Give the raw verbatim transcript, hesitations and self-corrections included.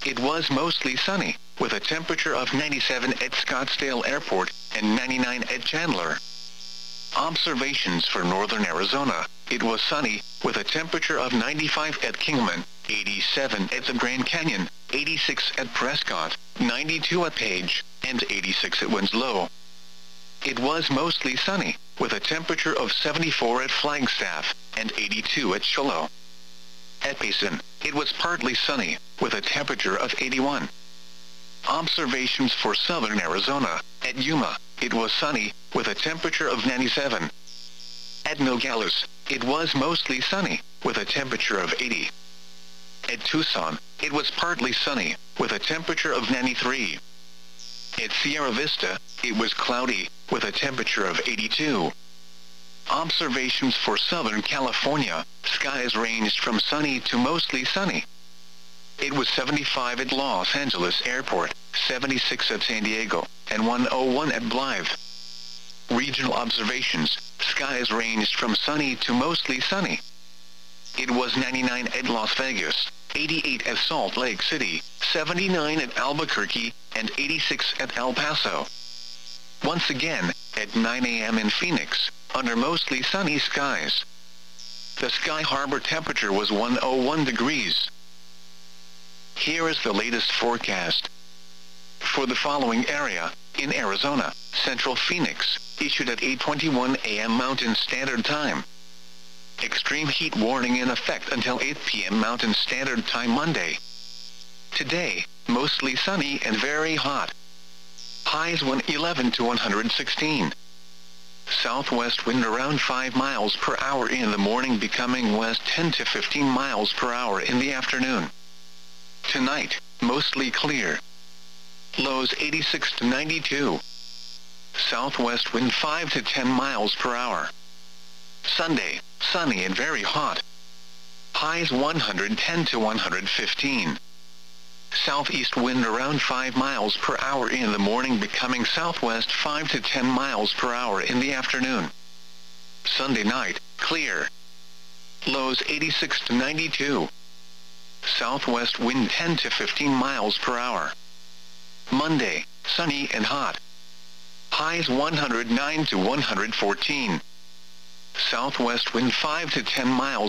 It was mostly sunny, with a temperature of ninety-seven at Scottsdale Airport and ninety-nine at Chandler. Observations for northern Arizona. It was sunny, with a temperature of ninety-five at Kingman, eighty-seven at the Grand Canyon, eighty-six at Prescott, ninety-two at Page, and eighty-six at Winslow. It was mostly sunny, with a temperature of seventy-four at Flagstaff, and eighty-two at Shiloh. At Payson, it was partly sunny, with a temperature of eighty-one. Observations for southern Arizona. At Yuma, it was sunny, with a temperature of ninety-seven. At Nogales, it was mostly sunny, with a temperature of eighty. At Tucson, it was partly sunny, with a temperature of ninety-three. At Sierra Vista, it was cloudy, with a temperature of eighty-two. Observations for Southern California. Skies ranged from sunny to mostly sunny. It was seventy-five at Los Angeles Airport, seventy-six at San Diego, and one oh one at Blythe. Regional observations. Skies ranged from sunny to mostly sunny. It was ninety-nine at Las Vegas, eighty-eight at Salt Lake City, seventy-nine at Albuquerque, and eighty-six at El Paso. Once again, at nine a m in Phoenix, under mostly sunny skies. The Sky Harbor temperature was one oh one degrees. Here is the latest forecast. For the following area, in Arizona, Central Phoenix, issued at eight twenty-one a m Mountain Standard Time. Extreme heat warning in effect until eight p m Mountain Standard Time Monday. Today, mostly sunny and very hot. Highs one eleven to one hundred sixteen. Southwest wind around five miles per hour in the morning, becoming west ten to fifteen miles per hour in the afternoon. Tonight, mostly clear. Lows eighty-six to ninety-two. Southwest wind five to ten miles per hour. Sunday, sunny and very hot. Highs one hundred ten to one hundred fifteen. Southeast wind around five miles per hour in the morning, becoming southwest five to ten miles per hour in the afternoon. Sunday night, clear. Lows eighty-six to ninety-two. Southwest wind ten to fifteen miles per hour. Monday, sunny and hot. Highs one hundred nine to one hundred fourteen. Southwest wind five to ten miles